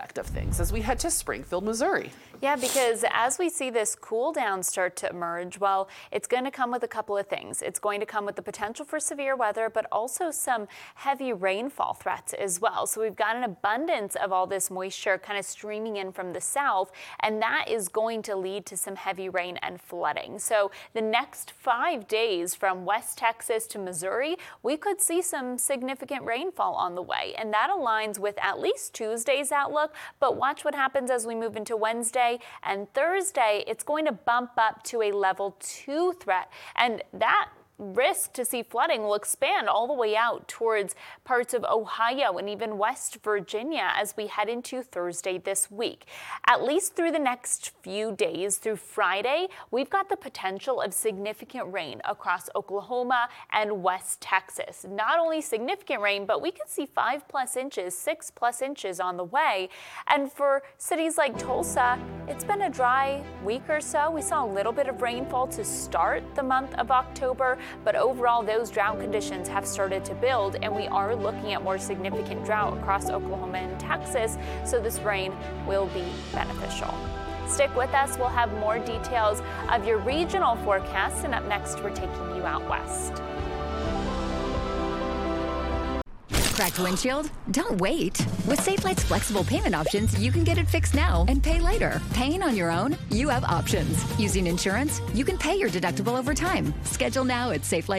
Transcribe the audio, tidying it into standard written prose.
aspect of things as we head to Springfield, Missouri. Yeah, because as we see this cool down start to emerge, well, it's going to come with a couple of things. It's going to come with the potential for severe weather, but also some heavy rainfall threats as well. So we've got an abundance of all this moisture kind of streaming in from the south, and that is going to lead to some heavy rain and flooding. So the next 5 days from West Texas to Missouri, we could see some significant rainfall on the way, and that aligns with at least Tuesday's outlook. But watch what happens as we move into Wednesday and Thursday. It's going to bump up to a level 2 threat, and that risk to see flooding will expand all the way out towards parts of Ohio and even West Virginia as we head into Thursday this week. At least through the next few days through Friday, we've got the potential of significant rain across Oklahoma and West Texas. Not only significant rain, but we could see 5+ inches, 6+ inches on the way. And for cities like Tulsa, it's been a dry week or so. We saw a little bit of rainfall to start the month of October, but overall those drought conditions have started to build, and we are looking at more significant drought across Oklahoma and Texas, so this rain will be beneficial. Stick with us. We'll have more details of your regional forecasts, and up next we're taking you out west. Cracked windshield? Don't wait. With Safelite's flexible payment options, you can get it fixed now and pay later. Paying on your own? You have options. Using insurance? You can pay your deductible over time. Schedule now at Safelite.